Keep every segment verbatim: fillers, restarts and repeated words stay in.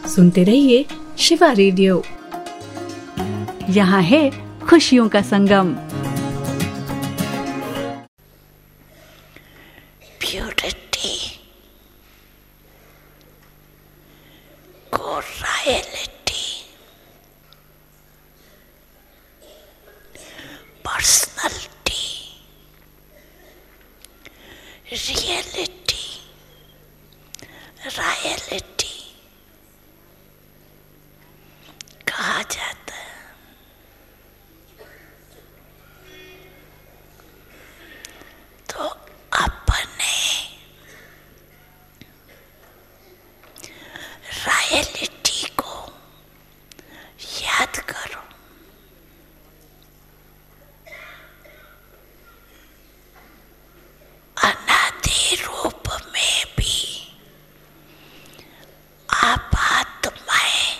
सुनते रहिए शिवा रेडियो। यहाँ है खुशियों का संगम। प्योरिटी को रॉयलिटी, पर्सनालिटी, रियलिटी, रॉयलिटी कहा जाता है। तो अपने रॉयलिटी को याद करो। अनादि रूप में भी आप आत्माएं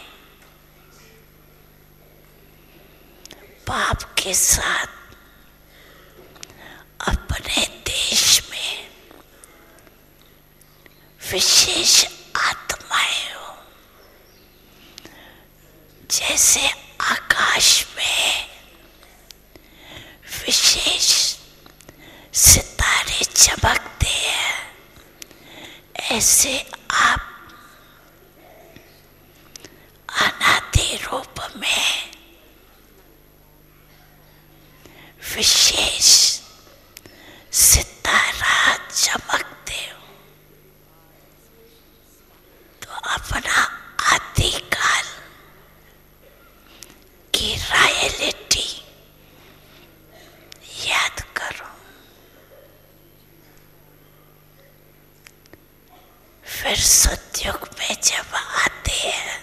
पाप के साथ अपने देश में विशेष आत्माएं हो। जैसे आकाश में विशेष सितारे चमकते हैं, ऐसे आप अनादि रूप में विशेष सितारा चमकते हो। तो अपना आदिकाल की रॉयलिटी याद करो। फिर सतयुग में जब आते हैं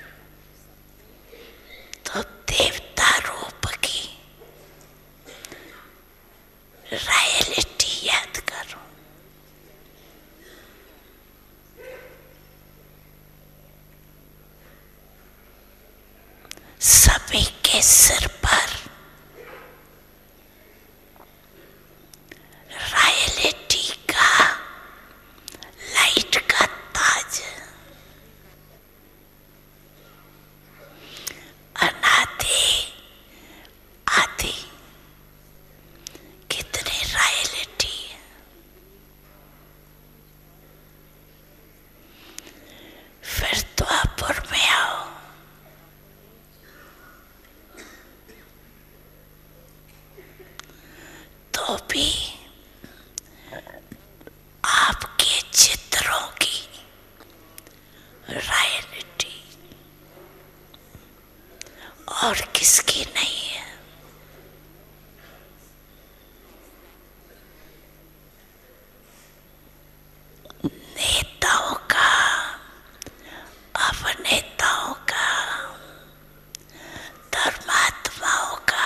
तो देवता रूप की रॉयलिटी याद करो। सभी के सिर पर रॉयलिटी का लाइट का ताज। अनादि आदि कितनी रॉयलिटी है। फिर द्वापर में आओ, तो भी आपके चित्रों की रॉयलिटी और किसकी नहीं है। नेताओं का, अभिनेताओं का, धर्मात्माओं का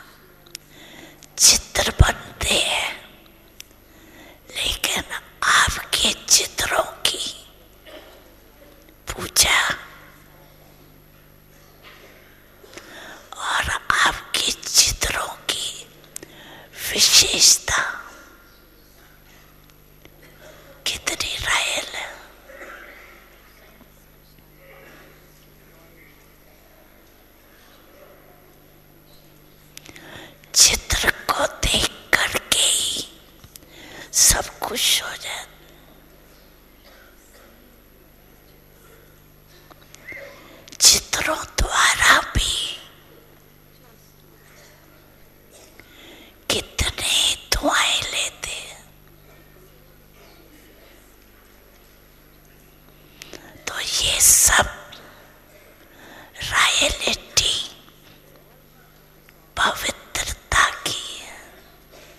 चित्र बनते हैं, लेकिन आपके चित्रों की पूजा और आपके चित्रों की विशेषता कितनी रॉयल है। चित्र को देख करके ही सब खुश हो जाता। चित्रों द्वारा भी कितने दुआएं लेते हैं। तो ये सब रॉयलिटी